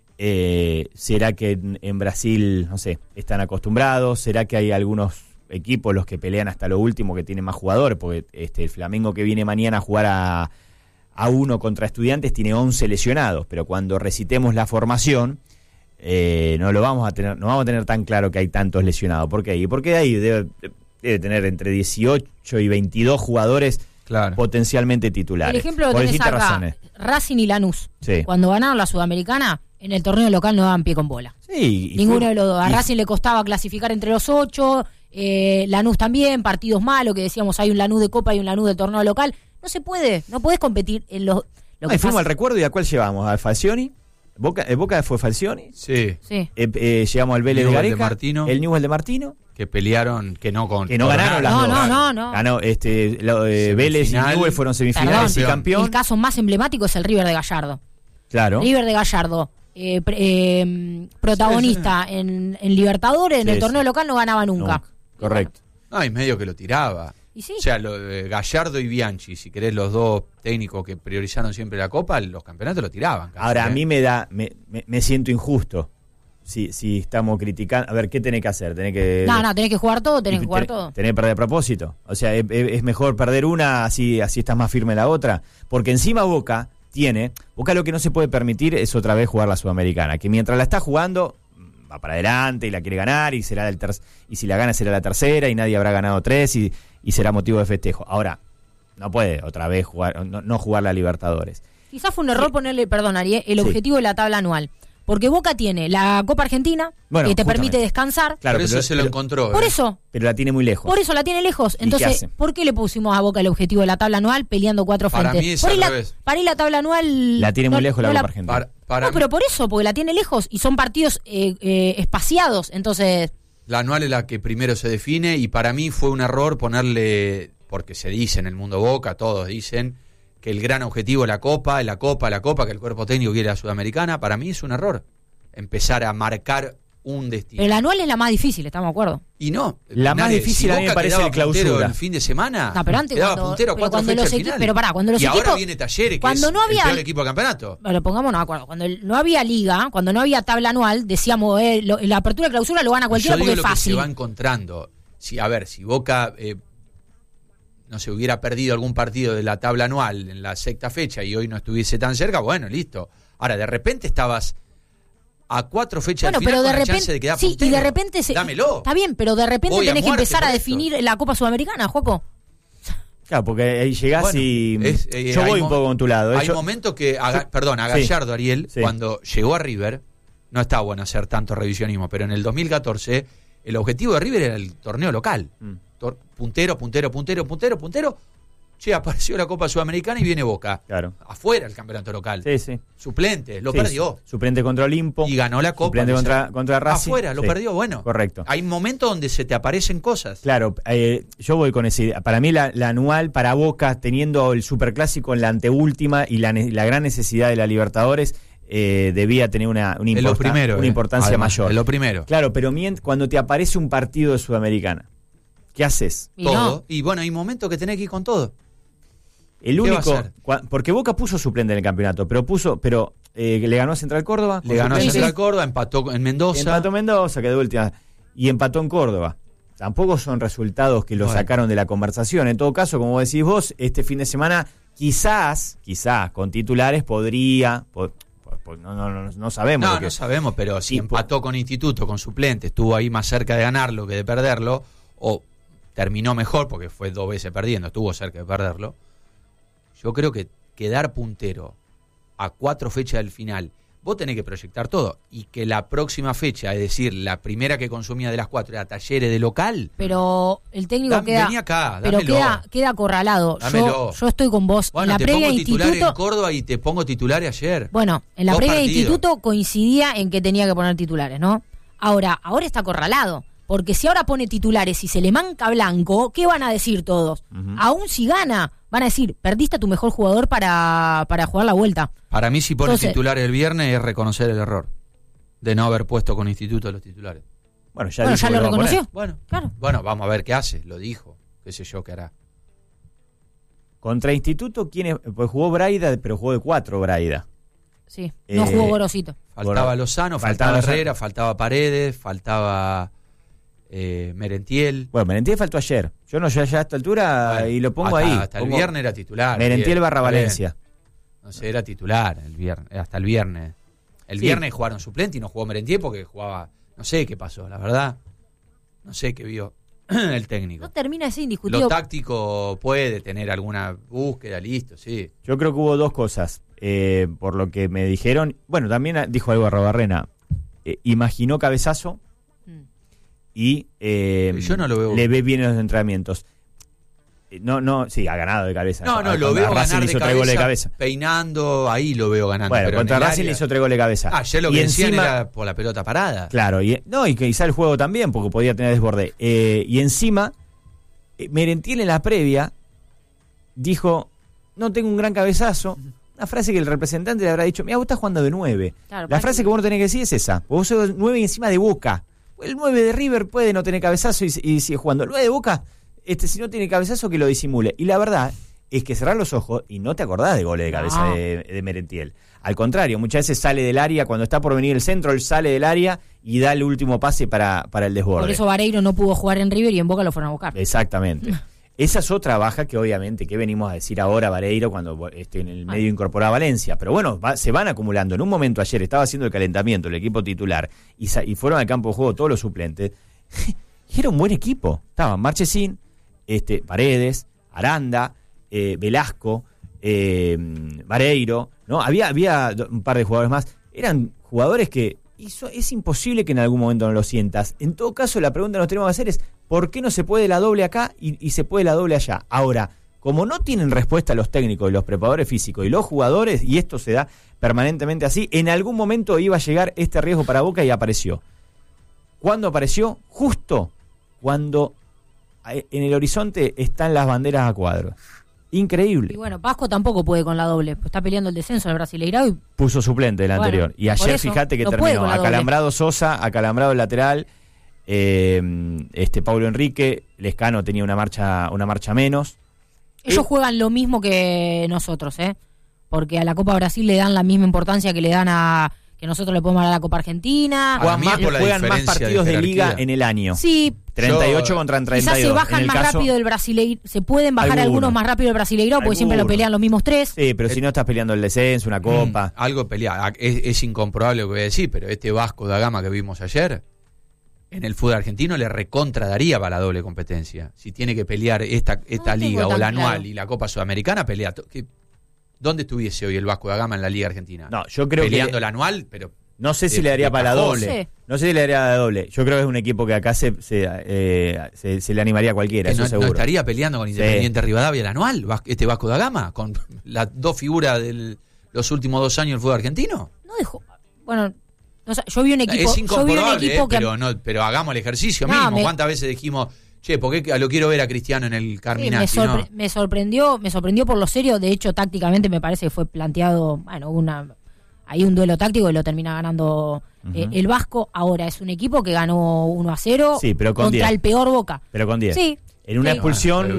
¿Será que en Brasil, no sé, están acostumbrados? ¿Será que hay algunos equipos los que pelean hasta lo último que tienen más jugadores? Porque el Flamengo que viene mañana a jugar a 1 contra Estudiantes tiene 11 lesionados, pero cuando recitemos la formación no vamos a tener tan claro que hay tantos lesionados. ¿Por qué? Porque ahí debe tener entre 18 y 22 jugadores potencialmente titulares. El ejemplo lo tenés acá, razones. Racing y Lanús. Sí. Cuando ganaron la Sudamericana, en el torneo local no daban pie con bola. Sí, ninguno de los dos. A Racing le costaba clasificar entre los 8, Lanús también, partidos malos, que decíamos hay un Lanús de Copa y un Lanús del torneo local. No se puede, no podés competir en lo que fuimos al recuerdo y a cuál llevamos, a Falcioni. ¿Boca fue Falcioni? Sí. Llegamos al Vélez de Gareca, el Newell's de Martino. Que pelearon, que no ganaron las dos. No. Ganó Vélez y Newell's fueron semifinales y campeón. El caso más emblemático es el River de Gallardo. Claro. River de Gallardo, protagonista en Libertadores, en el torneo local no ganaba nunca. Correcto. No, y medio que lo tiraba. ¿Y sí? O sea, Gallardo y Bianchi, si querés, los dos técnicos que priorizaron siempre la Copa, los campeonatos lo tiraban. Casi, ahora, a mí me siento injusto. Si estamos criticando, a ver, ¿qué tenés que hacer? Tenés que jugar todo, tenés que perder a propósito. O sea, es mejor perder una, así estás más firme en la otra. Porque encima Boca lo que no se puede permitir es otra vez jugar la Sudamericana, que mientras la está jugando va para adelante y la quiere ganar y y si la gana será la tercera y nadie habrá ganado 3 y será motivo de festejo. Ahora, no puede otra vez jugar, no jugar la Libertadores. Quizás fue un error ponerle, perdón Ari, el objetivo de la tabla anual. Porque Boca tiene la Copa Argentina, que te permite descansar. Claro, pero eso se lo encontró. Por eso. Pero la tiene muy lejos. Por eso la tiene lejos. Entonces, ¿por qué le pusimos a Boca el objetivo de la tabla anual peleando 4 frentes? Para mí es al revés. Para ir la tabla anual... La tiene muy lejos la Copa Argentina. Pero por eso, porque la tiene lejos y son partidos espaciados. Entonces... La anual es la que primero se define y para mí fue un error ponerle... Porque se dice en el mundo Boca, todos dicen... que el gran objetivo es la Copa, que el cuerpo técnico quiere la Sudamericana, para mí es un error empezar a marcar un destino. Pero la anual es la más difícil, ¿estamos de acuerdo? Y no, la más difícil a mí me parece el clausura. El fin de semana no, pero antes quedaba puntero a 4 fechas finales. Pero cuando los equipos, ahora viene Talleres, que es el peor equipo del campeonato. Pero pongámonos de acuerdo, cuando no había liga, cuando no había tabla anual, decíamos, la apertura y clausura lo gana cualquiera porque es fácil. Que se va encontrando. Si Boca... no se hubiera perdido algún partido de la tabla anual en la sexta fecha y hoy no estuviese tan cerca, bueno, listo. Ahora, de repente estabas a 4 fechas del final pero con la chance de quedar puntero. Y de repente dámelo. Está bien, pero de repente tenés que empezar a definir la Copa Sudamericana, Joaco. Claro, porque ahí llegás yo voy un poco con tu lado. Hay momentos que, a Gallardo, Ariel, cuando llegó a River, no está bueno hacer tanto revisionismo, pero en el 2014 el objetivo de River era el torneo local. Puntero. Che, apareció la Copa Sudamericana y viene Boca. Claro. Afuera el campeonato local. Sí. Suplente, lo perdió. Suplente contra Olimpo. Y ganó la Copa. Suplente contra Racing. Afuera, lo perdió, bueno. Correcto. Hay momentos donde se te aparecen cosas. Claro, yo voy con esa idea. Para mí la anual para Boca, teniendo el superclásico en la anteúltima y la gran necesidad de la Libertadores, debía tener una importancia mayor. Es lo primero. Claro, pero cuando te aparece un partido de Sudamericana, ¿qué haces? Todo. Y bueno, hay momentos que tenés que ir con todo. El único, porque Boca puso suplente en el campeonato, pero le ganó a Central Córdoba. Le ganó a Central Córdoba, empató en Mendoza. Empató en Mendoza, quedó última. Y empató en Córdoba. tampoco son resultados que lo sacaron de la conversación. En todo caso, como decís vos, este fin de semana quizás con titulares podría... No sabemos. No sabemos, pero si empató con Instituto, con suplente, estuvo ahí más cerca de ganarlo que de perderlo, o terminó mejor porque fue 2 veces perdiendo, estuvo cerca de perderlo. Yo creo que quedar puntero a 4 fechas del final, vos tenés que proyectar todo, y que la próxima fecha, es decir, la primera que consumía de las 4 era Talleres de local. Pero el técnico vení acá, pero queda acorralado. Yo estoy con vos. Bueno, en la te previa pongo Instituto, titular en Córdoba y te pongo titulares ayer. Bueno, en la 2 previa de partidos. Instituto coincidía en que tenía que poner titulares, ¿no? Ahora está acorralado. Porque si ahora pone titulares y se le manca Blanco, ¿qué van a decir todos? Aún si gana, van a decir, perdiste a tu mejor jugador para jugar la vuelta. Para mí, si pone titulares el viernes, es reconocer el error de no haber puesto con Instituto los titulares. Bueno, ya lo reconoció. Claro. Bueno, vamos a ver qué hace, lo dijo, qué sé yo qué hará. Contra Instituto, pues jugó Braida, pero jugó de 4 Braida. Sí, no jugó Gorosito. Faltaba Lozano, faltaba Herrera, faltaba Paredes, faltaba Merentiel. Bueno, Merentiel faltó ayer. Yo no llegué a esta altura y lo pongo ahí. Hasta el viernes era titular. Merentiel barra Valencia. No sé, era titular el viernes, hasta el viernes. El viernes jugaron suplente y no jugó Merentiel porque jugaba, no sé qué pasó, la verdad. No sé qué vio el técnico. No termina de ser indiscutido. Lo táctico puede tener alguna búsqueda, listo, sí. Yo creo que hubo 2 cosas. Por lo que me dijeron, bueno, también dijo algo Arrobarrena. Imaginó cabezazo y yo no lo veo. Le ve bien en los entrenamientos. Sí, ha ganado de cabeza. No, lo veo ganar de cabeza, peinando, ahí lo veo ganando. Bueno, pero contra Racing le hizo 3 goles de cabeza. Ayer lo que decían era por la pelota parada. Claro, y quizá el juego también, porque podía tener desborde. Y encima, Merentiel en la previa dijo, no tengo un gran cabezazo. Una frase que el representante le habrá dicho, mira, vos estás jugando de 9. Claro, la frase que vos no tenés que decir es esa. Vos sos 9 y encima de Boca. El 9 de River puede no tener cabezazo y sigue jugando. El 9 de Boca, si no tiene cabezazo, que lo disimule. Y la verdad es que cerrás los ojos y no te acordás de goles de cabeza de Merentiel. Al contrario, muchas veces sale del área, cuando está por venir el centro, él sale del área y da el último pase para el desborde. Por eso Vareiro no pudo jugar en River y en Boca lo fueron a buscar. Exactamente. Esa es otra baja que obviamente, que venimos a decir ahora Vareiro cuando en el medio incorporaba a Valencia. Pero bueno, se van acumulando. En un momento ayer estaba haciendo el calentamiento el equipo titular y fueron al campo de juego todos los suplentes. Y era un buen equipo. Estaban Marchesín, Paredes, Aranda, Velasco, Vareiro, ¿no? Había un par de jugadores más. Eran jugadores que es imposible que en algún momento no lo sientas. En todo caso, la pregunta que nos tenemos que hacer es ¿por qué no se puede la doble acá y se puede la doble allá? Ahora, como no tienen respuesta los técnicos y los preparadores físicos y los jugadores, y esto se da permanentemente así, en algún momento iba a llegar este riesgo para Boca y apareció. ¿Cuándo apareció? Justo cuando en el horizonte están las banderas a cuadros. Increíble. Y bueno, Pasco tampoco puede con la doble. Está peleando el descenso del Brasileirao y puso suplente del anterior. Y ayer fíjate que terminó acalambrado Sosa, acalambrado el lateral, Paulo Enrique, Lescano tenía una marcha menos. Ellos juegan lo mismo que nosotros, porque a la Copa Brasil le dan la misma importancia que le dan que nosotros le podemos dar a la Copa Argentina. Juegan más partidos de liga en el año. Sí. 38 contra 32. Quizás se bajan más rápido del Brasileirao. Se pueden bajar algunos más rápido del Brasileirao porque siempre lo pelean los mismos 3. Sí, pero si no estás peleando el descenso, una copa. Algo pelea. Es incomprobable lo que voy a decir, pero este Vasco da Gama que vimos ayer, en el fútbol argentino le recontra daría para la doble competencia. Si tiene que pelear esta liga o la anual y la Copa Sudamericana, pelea. ¿Dónde estuviese hoy el Vasco da Gama en la Liga Argentina? No, yo creo peleando la anual, pero no sé si le daría para la doble. No sé si le daría la doble. Yo creo que es un equipo que acá se le animaría a cualquiera, eso seguro. ¿No estaría peleando con Independiente Rivadavia el anual, este Vasco da Gama, con las 2 figuras de los últimos 2 años del fútbol argentino? No dejó. Bueno, yo vi un equipo. Es incomprobable, pero hagamos el ejercicio mismo. ¿Cuántas veces dijimos, ¿por qué lo quiero ver a Cristiano en el Carminati? Me sorprendió por lo serio. De hecho, tácticamente me parece que fue planteado, hay un duelo táctico y lo termina ganando el Vasco. Ahora es un equipo que ganó 1-0 contra 10. El peor Boca. Pero con 10. Sí. En una expulsión,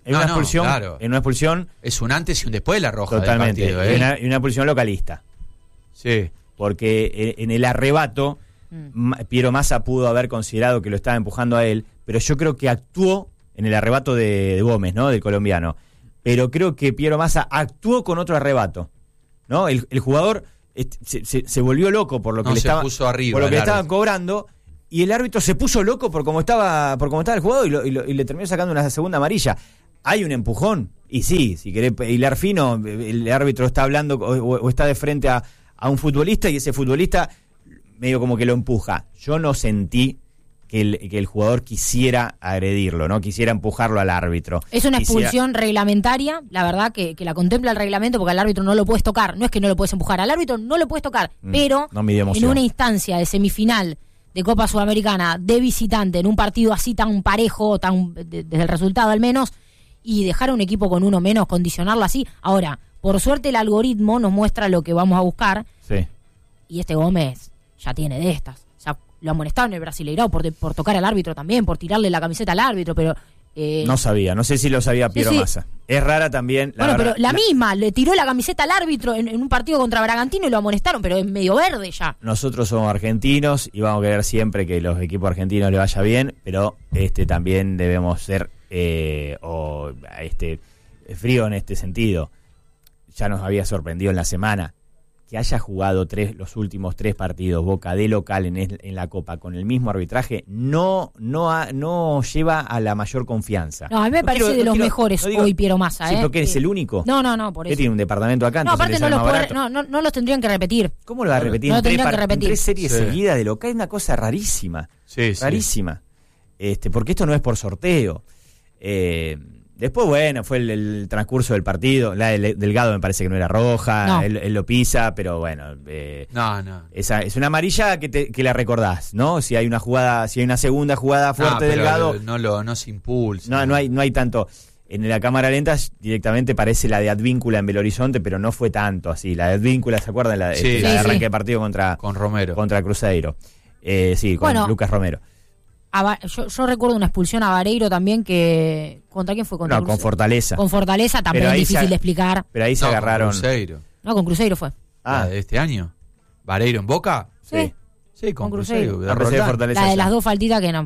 en una expulsión es un antes y un después de la roja. Totalmente. Del partido, en una expulsión localista. Sí. Porque en el arrebato Piero Massa pudo haber considerado que lo estaba empujando a él, pero yo creo que actuó en el arrebato de Gómez, ¿no? Del colombiano. Pero creo que Piero Massa actuó con otro arrebato, ¿no? El jugador se volvió loco por lo que le estaban cobrando, y el árbitro se puso loco por cómo estaba el jugador y le terminó sacando una segunda amarilla. ¿Hay un empujón? Y sí, si querés hilar fino, el árbitro está hablando o está de frente a un futbolista y ese futbolista medio como que lo empuja. Yo no sentí que el jugador quisiera agredirlo, ¿no? Quisiera empujarlo al árbitro. Es una expulsión reglamentaria, la verdad que la contempla el reglamento, porque al árbitro no lo puedes tocar. No es que no lo puedes empujar, al árbitro no lo puedes tocar, pero en una instancia de semifinal de Copa Sudamericana, de visitante, en un partido así tan parejo, desde el resultado al menos, y dejar a un equipo con uno menos, condicionarlo así. Ahora, por suerte el algoritmo nos muestra lo que vamos a buscar. Sí. Y Gómez ya tiene de estas. O sea, lo amonestaron el Brasileirao por tocar al árbitro también, por tirarle la camiseta al árbitro, pero... no sé si lo sabía Piero Massa. Es rara también. Pero misma, le tiró la camiseta al árbitro en un partido contra Bragantino y lo amonestaron, pero es medio verde ya. Nosotros somos argentinos y vamos a querer siempre que los equipos argentinos le vaya bien, pero también debemos ser frío en este sentido. Ya nos había sorprendido en la semana que haya jugado los últimos 3 partidos Boca de local en la Copa con el mismo arbitraje, no lleva a la mayor confianza. No, a mí me parece de los mejores hoy Piero Massa. ¿Sí, pero qué es el único? No, por eso. ¿Qué tiene un departamento acá? No, aparte no los tendrían que repetir. ¿Cómo lo va a repetir? No tendrían que repetir. 3 series seguidas de local, es una cosa rarísima. Sí. Rarísima. Porque esto no es por sorteo. Después, bueno, fue el transcurso del partido. La de Delgado me parece que no era roja. No. Él lo pisa, pero bueno. No. Esa es una amarilla que la recordás, ¿no? Si hay una segunda jugada fuerte de Delgado. No se impulsa. No hay tanto. En la cámara lenta directamente parece la de Advíncula en Belo Horizonte, pero no fue tanto así. La de Advíncula, ¿se acuerdan? La de arranque de partido con Romero. Contra Cruzeiro. Con Lucas Romero. Yo recuerdo una expulsión a Vareiro también que... ¿Contra quién fue? Con Fortaleza. Con Fortaleza también es difícil de explicar. Pero ahí se agarraron... Con Cruzeiro. No, con Cruzeiro fue. ¿De este año? ¿Vareiro en Boca? Sí, con Cruzeiro. La de las 2 faltitas que no.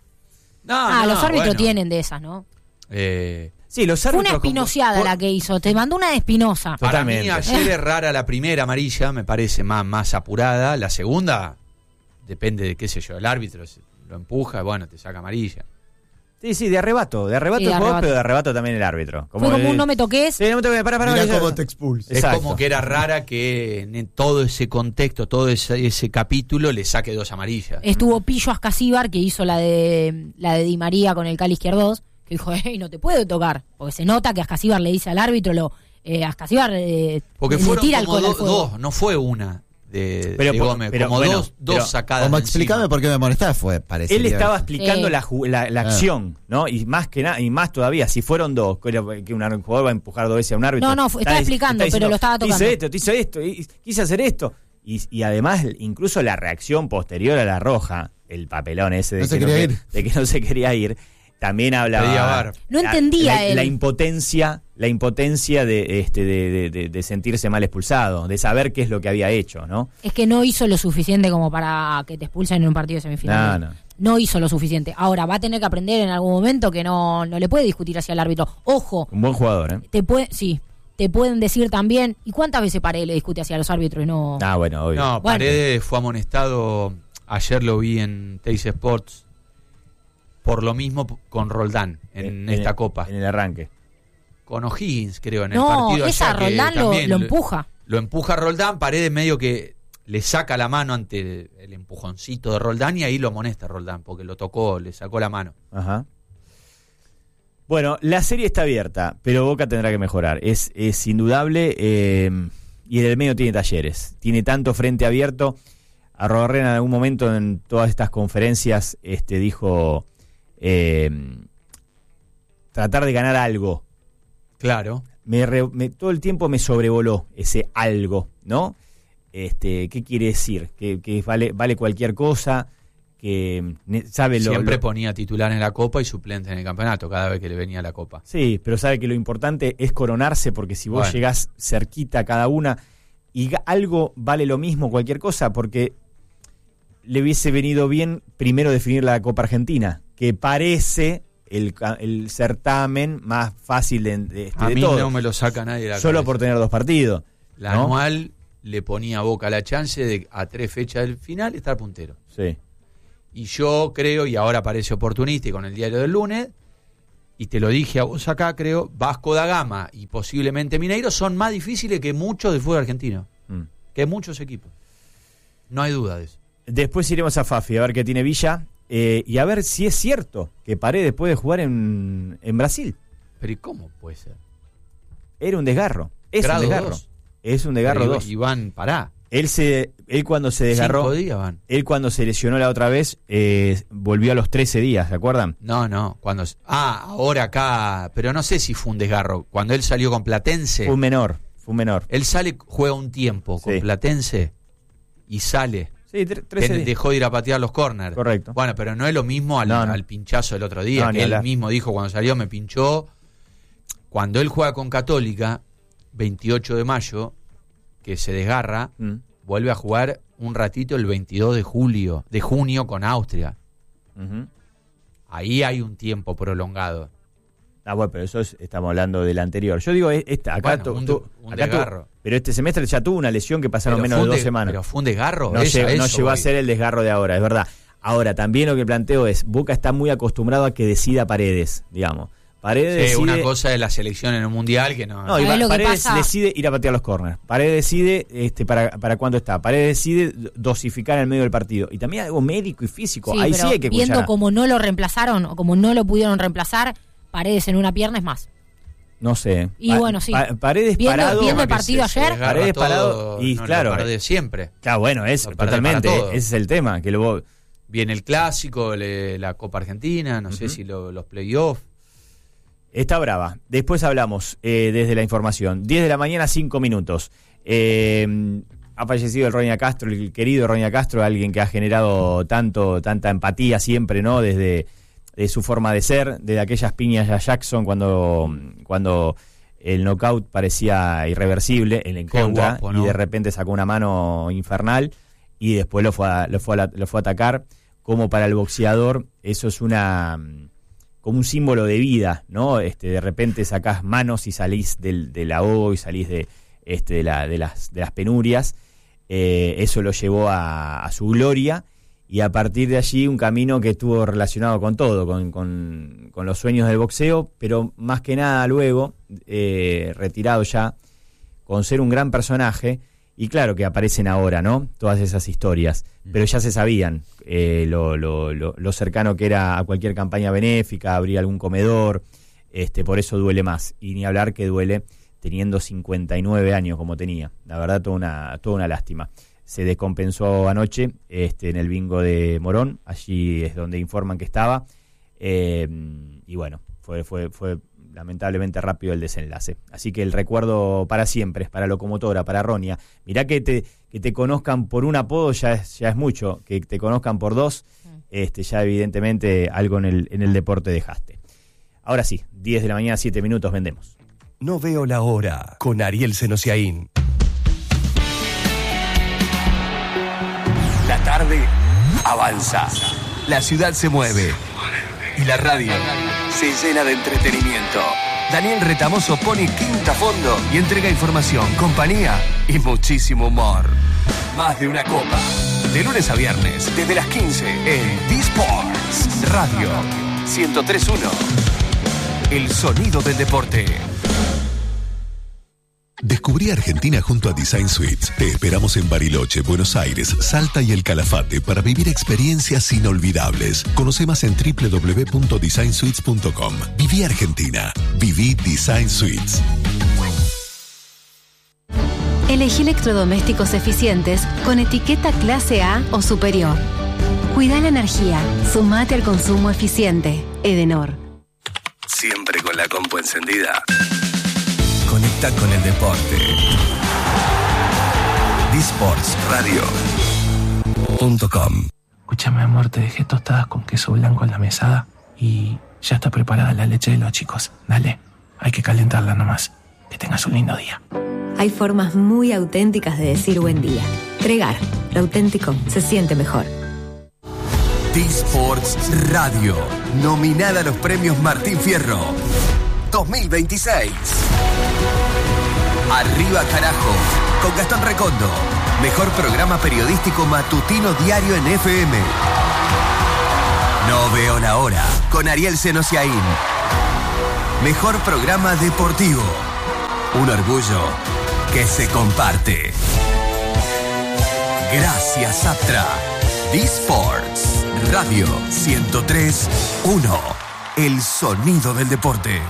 Los árbitros tienen de esas, ¿no? Sí, los árbitros... Fue una espinoseada la que hizo. Te mandó una de Espinosa. Para mí ayer es rara la primera amarilla, me parece más apurada. La segunda, depende de qué sé yo, el árbitro lo empuja, bueno, te saca amarilla. Sí, de arrebato el juego, pero de arrebato también el árbitro. Fue como un no me toques. Sí, no me toques, para. Mirá cómo te expulsa. Es como que era rara que en todo ese contexto, todo ese capítulo le saque 2 amarillas. Estuvo Pillo Ascasíbar, que hizo la de Di María con el Cali Izquierdos, que dijo, no te puedo tocar, porque se nota que Ascasíbar le dice al árbitro, Ascasíbar porque le fueron tira como alcohol al fuego. 2, no fue una. De Gómez, pero, como bueno, dos sacadas. Como explícame por qué me molestás, él estaba explicando la acción, ¿no? Y más que nada, y más todavía, si fueron 2, que un jugador va a empujar 2 veces a un árbitro. No, estaba explicando, pero lo estaba tocando. Te hizo esto, quise hacer esto. Y además, incluso la reacción posterior a la roja, el papelón ese de que no se quería ir, también hablaba. No entendía él. La impotencia de sentirse mal expulsado, de saber qué es lo que había hecho, ¿no? Es que no hizo lo suficiente como para que te expulsen en un partido de semifinal. No hizo lo suficiente. Ahora va a tener que aprender en algún momento que no le puede discutir hacia el árbitro. Ojo. Un buen jugador, ¿eh? Te pueden decir también. ¿Y cuántas veces Paredes le discute hacia los árbitros y no? Bueno, obvio. No, Paredes fue amonestado. Ayer lo vi en Teis Sports. Por lo mismo con Roldán en esta Copa. En el arranque. Con O'Higgins, creo, en el partido. No, Roldán lo empuja. Lo empuja Roldán, Paredes medio que le saca la mano ante el empujoncito de Roldán y ahí lo amonesta Roldán, porque lo tocó, le sacó la mano. Ajá. Bueno, la serie está abierta, pero Boca tendrá que mejorar. Es indudable, y en el medio tiene Talleres. Tiene tanto frente abierto. Arrobarrena en algún momento en todas estas conferencias dijo... tratar de ganar algo. Claro. Todo el tiempo me sobrevoló ese algo, ¿no? ¿Qué quiere decir? Que vale cualquier cosa, que sabe siempre ponía titular en la Copa y suplente en el campeonato cada vez que le venía la Copa. Sí, pero sabe que lo importante es coronarse, porque si vos llegás cerquita a cada una y algo vale lo mismo, cualquier cosa, porque le hubiese venido bien primero definir la Copa Argentina, que parece el certamen más fácil de a mí todo. No me lo saca nadie de la Solo cabeza. por tener 2 partidos. La ¿no? anual le ponía a Boca la chance de a 3 fechas del final estar puntero. Sí. Y yo creo, y ahora parece oportunista y con el diario del lunes, y te lo dije a vos acá, creo, Vasco da Gama y posiblemente Mineiro son más difíciles que muchos del fútbol argentino. Que muchos equipos. No hay duda de eso. Después iremos a Fafi a ver qué tiene Villa y a ver si es cierto que Paredes puede jugar en Brasil. Pero ¿y cómo puede ser? Era un desgarro. Es Grado un desgarro. 2. Es un desgarro 2. Iván, pará. Él cuando se desgarró, 5 días van. él cuando se lesionó la otra vez, volvió a los 13 días, ¿se acuerdan? No. Ahora acá, pero no sé si fue un desgarro. Cuando él salió con Platense. Fue un menor. Él Él juega un tiempo con Platense y sale. Sí, 13 días. Dejó de ir a patear los corners. Correcto. Bueno, pero no es lo mismo al pinchazo del otro día. No, Que él mismo dijo cuando salió, me pinchó. Cuando él juega con Católica, 28 de mayo, que se desgarra, vuelve a jugar un ratito el 22 de junio con Austria. Ahí hay un tiempo prolongado. Bueno, pero eso estamos hablando del anterior. Yo digo, acá un desgarro. Pero este semestre ya tuvo una lesión que pasaron menos de 2 semanas. Pero fue un desgarro. No llegó a ser el desgarro de ahora, es verdad. Ahora, también lo que planteo es, Boca está muy acostumbrado a que decida Paredes, digamos. Paredes decide, una cosa de la selección en un mundial que no... Paredes decide ir a patear los corners. Paredes decide para cuándo está. Paredes decide dosificar en el medio del partido. Y también algo médico y físico. Ahí sí hay que escuchar. Viendo como no lo reemplazaron o como no lo pudieron reemplazar, Paredes en una pierna es más. No sé. Y bueno, sí. Paredes parado. Viendo el partido ayer. Paredes parado. Y claro. Paredes siempre. Claro, bueno, totalmente. Ese es el tema. Que luego viene el clásico, la Copa Argentina, no sé si los playoffs. Está brava. Después hablamos desde la información. 10 de la mañana, 5 minutos. Ha fallecido el Roña Castro, el querido Roña Castro, alguien que ha generado tanta empatía siempre, ¿no? Desde su forma de ser, desde aquellas piñas a Jackson cuando el knockout parecía irreversible, el en contra, guapo, ¿no? Y de repente sacó una mano infernal y después lo fue a atacar. Como para el boxeador, eso es como un símbolo de vida, ¿no? De repente sacás manos y salís del ahogo y salís de las penurias. Eso lo llevó a su gloria y a partir de allí un camino que estuvo relacionado con todo, con los sueños del boxeo, pero más que nada luego, retirado ya, con ser un gran personaje. Y claro que aparecen ahora, ¿no? Todas esas historias. Pero ya se sabían lo cercano que era a cualquier campaña benéfica, abrir algún comedor. Por eso duele más. Y ni hablar que duele teniendo 59 años como tenía. La verdad, toda una lástima. Se descompensó anoche en el bingo de Morón. Allí es donde informan que estaba. Y bueno, fue lamentablemente rápido el desenlace. Así que el recuerdo para siempre es para Locomotora, para Roña. Mirá que te conozcan por un apodo ya es mucho, que te conozcan por 2, ya evidentemente algo en el deporte dejaste. Ahora sí, 10 de la mañana, 7 minutos, vendemos. No veo la hora, con Ariel Senosiaín. La tarde avanza, la ciudad se mueve y la radio se llena de entretenimiento. Daniel Retamoso pone quinta a fondo y entrega información, compañía y muchísimo humor. Más de una copa. De lunes a viernes, desde las 15 en D-Sports Radio 103.1. El sonido del deporte. Descubrí Argentina junto a Design Suites. Te esperamos en Bariloche, Buenos Aires, Salta y El Calafate para vivir experiencias inolvidables. Conoce más en www.designsuites.com. Viví Argentina. Viví Design Suites. Elegí electrodomésticos eficientes con etiqueta clase A o superior. Cuida la energía. Sumate al consumo eficiente. Edenor. Siempre con la compu encendida. Conecta con el deporte. D-Sports Radio.com. Escúchame, amor, te dejé tostadas con queso blanco en la mesada y ya está preparada la leche de los chicos. Dale, hay que calentarla nomás. Que tengas un lindo día. Hay formas muy auténticas de decir buen día. Tregar, lo auténtico se siente mejor. D-Sports Radio, nominada a los premios Martín Fierro 2026. Arriba carajo, con Gastón Recondo. Mejor programa periodístico matutino diario en FM. No veo la hora, con Ariel Senosiaín. Mejor programa deportivo. Un orgullo que se comparte. Gracias, Aptra. D-Sports Radio 103.1. El sonido del deporte.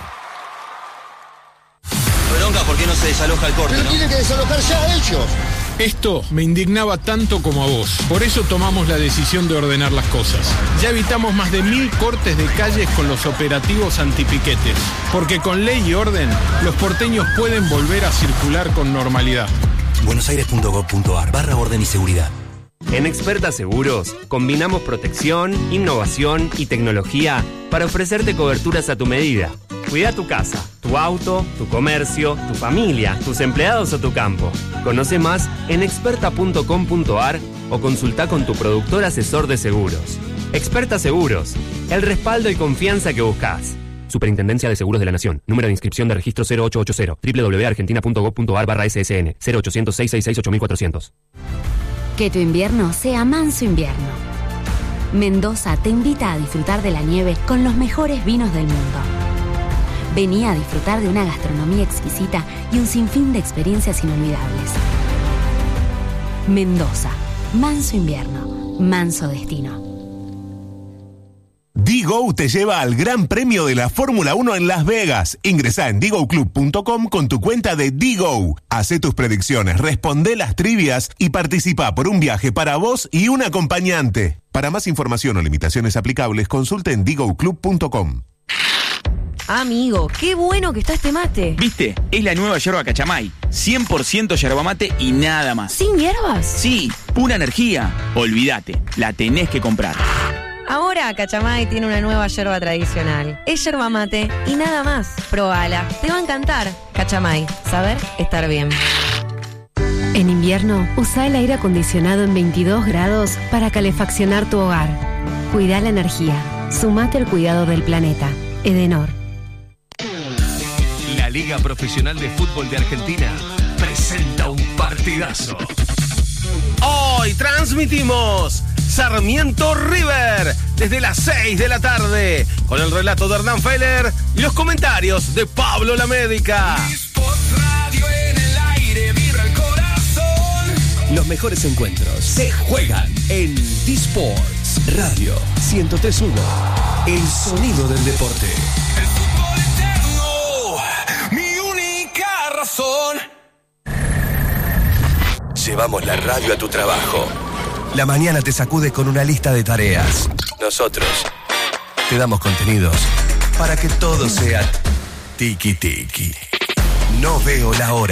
Bronca, ¿por qué no se desaloja el corte? Pero tiene que desalojar ya ellos. Esto me indignaba tanto como a vos. Por eso tomamos la decisión de ordenar las cosas. Ya evitamos más de 1000 cortes de calles con los operativos antipiquetes. Porque con ley y orden, los porteños pueden volver a circular con normalidad. buenosaires.gov.ar/orden y seguridad. En Experta Seguros, combinamos protección, innovación y tecnología para ofrecerte coberturas a tu medida. Cuida tu casa, tu auto, tu comercio, tu familia, tus empleados o tu campo. Conoce más en experta.com.ar o consulta con tu productor asesor de seguros. Experta Seguros, el respaldo y confianza que buscas. Superintendencia de Seguros de la Nación. Número de inscripción de registro 0880. www.argentina.gov.ar/SSN 0800 666 8400. Que tu invierno sea manso invierno. Mendoza te invita a disfrutar de la nieve con los mejores vinos del mundo. Vení a disfrutar de una gastronomía exquisita y un sinfín de experiencias inolvidables. Mendoza, manso invierno, manso destino. D-Go te lleva al Gran Premio de la Fórmula 1 en Las Vegas. Ingresá en digoclub.com con tu cuenta de D-Go. Hacé tus predicciones, responde las trivias y participa por un viaje para vos y un acompañante. Para más información o limitaciones aplicables, consulte en digoclub.com. Amigo, qué bueno que está este mate. ¿Viste? Es la nueva yerba Cachamay. 100% yerba mate y nada más. ¿Sin hierbas? Sí, pura energía. Olvídate, la tenés que comprar. Ahora Cachamay tiene una nueva yerba tradicional. Es yerba mate y nada más. Probala, te va a encantar. Cachamay, saber estar bien. En invierno, usa el aire acondicionado en 22 grados para calefaccionar tu hogar. Cuida la energía. Sumate al cuidado del planeta. Edenor. La Liga Profesional de Fútbol de Argentina presenta un partidazo. Hoy transmitimos Sarmiento River desde las 6 de la tarde con el relato de Hernán Feller y los comentarios de Pablo Lamédica. Radio en el aire, vibra el corazón. Los mejores encuentros se juegan en D-Sports Radio 103.1. El sonido del deporte. El fútbol eterno, mi única razón. Llevamos la radio a tu trabajo. La mañana te sacude con una lista de tareas. Nosotros te damos contenidos para que todo sea tiki-tiki. No veo la hora.